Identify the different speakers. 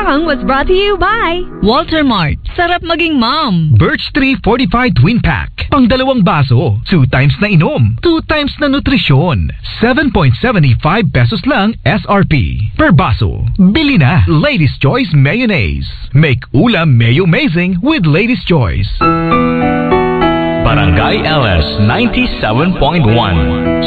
Speaker 1: song was brought to you by
Speaker 2: Walter Mart. Sarap maging mom.
Speaker 3: Birch Tree Fortified Twin Pack. Pang 2 baso. 2 times na inom. 2 times na nutrisyon. 7.75 pesos lang SRP per baso. Bili na. Lady's Choice Mayonnaise. Make ulam mayo amazing with Lady's Choice.
Speaker 4: Barangay LS 97.1